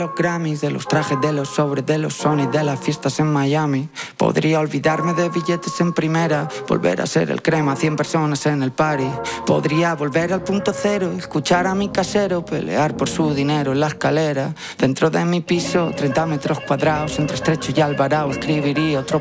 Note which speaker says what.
Speaker 1: Los Grammys, de los trajes, de los sobres, de los Sony, de las fiestas en Miami. Podría olvidarme de billetes en primera, volver a ser el crema, 100 personas en el party. Podría volver al punto cero, escuchar a mi casero pelear por su dinero en la escalera. Dentro de mi piso, 30 metros cuadrados, entre Estrecho y Alvarado, escribiría otro